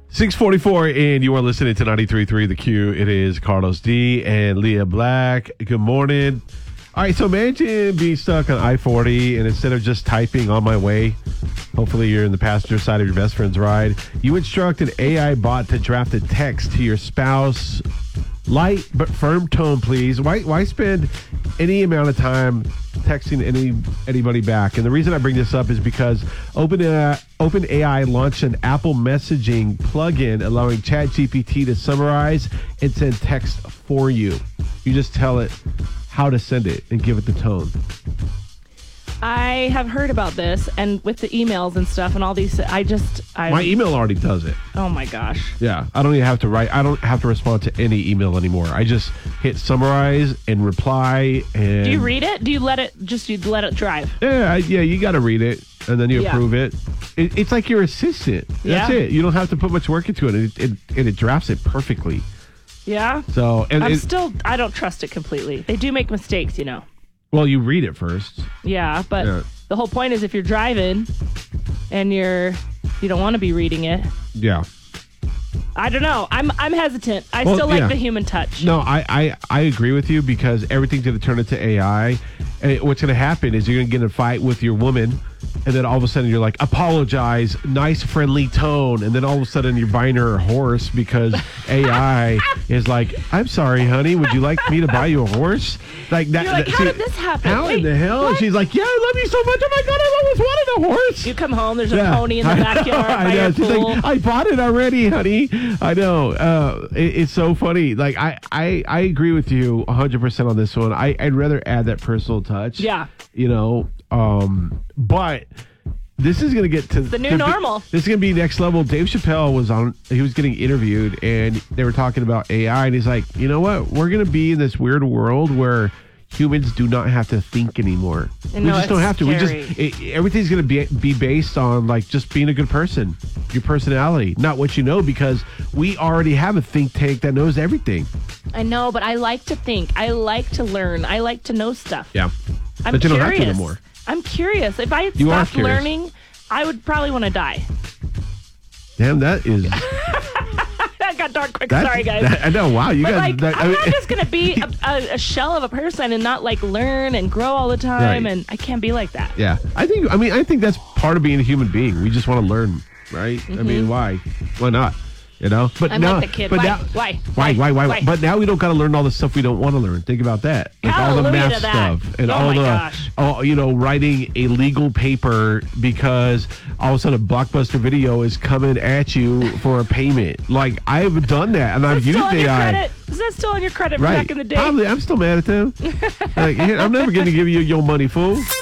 644, and you are listening to 93.3 The Q. It is Carlos D. and Leah Black. Good morning. All right, so imagine being stuck on I-40, and instead of just typing on my way, hopefully you're in the passenger side of your best friend's ride, you instruct an AI bot to draft a text to your spouse. Light but firm tone, please. Why spend any amount of time texting anybody back? And the reason I bring this up is because OpenAI launched an Apple messaging plugin allowing ChatGPT to summarize and send text for you. You just tell it how to send it and give it the tone. I have heard about this, and with the emails and stuff and all these, my email already does it. Oh my gosh. Yeah, I don't even have to write. I don't have to respond to any email anymore. I just hit summarize and reply. And do you read it? Do you let it drive? Yeah, you got to read it, and then you approve it. It's like your assistant. That's it. You don't have to put much work into it, and it drafts it perfectly. Yeah. So, I don't trust it completely. They do make mistakes, you know. Well, you read it first. Yeah, but the whole point is if you're driving and you don't want to be reading it. Yeah. I don't know. I'm hesitant. I still like the human touch. No, I agree with you because everything's going to turn into AI. And what's going to happen is you're going to get in a fight with your woman, and then all of a sudden you're like, apologize, nice friendly tone, and then all of a sudden you're buying her a horse because AI is like, I'm sorry, honey, would you like me to buy you a horse? Like that. You're like, how did this happen? How in the hell? And she's like, yeah, I love you so much. Oh my God, I always wanted a horse. You come home, there's a pony in the backyard by your She's pool. like, I bought it already, honey. I know. It's so funny. Like I agree with you 100% on this one. I'd rather add that personal touch. Yeah. You know, but this is going to get to the new normal. This is going to be next level. Dave Chappelle he was getting interviewed, and they were talking about AI, and he's like, you know what? We're going to be in this weird world where humans do not have to think anymore. We just don't have to. Scary. Everything's going to be based on like just being a good person, your personality, not what you know, because we already have a think tank that knows everything. I know, but I like to think. I like to learn. I like to know stuff. Yeah. I'm but you curious. don't have to anymore. I'm curious. If I had stopped learning, I would probably want to die. Damn, that is... That got dark quick. Sorry, guys. I know. Wow, you guys... I'm not just going to be a shell of a person and not like learn and grow all the time, and I can't be like that. Yeah. I think that's part of being a human being. We just want to learn, right? Mm-hmm. I mean, why? Why not? You know, but I'm now, like the kid. But Why? But now we don't got to learn all the stuff we don't want to learn. Think about that, like all the math stuff and writing a legal paper because all of a sudden a Blockbuster Video is coming at you for a payment. Like I've done that, and I've used AI. Is that still on your credit from back in the day? Probably. I'm still mad at them. Like, I'm never going to give you your money, fool.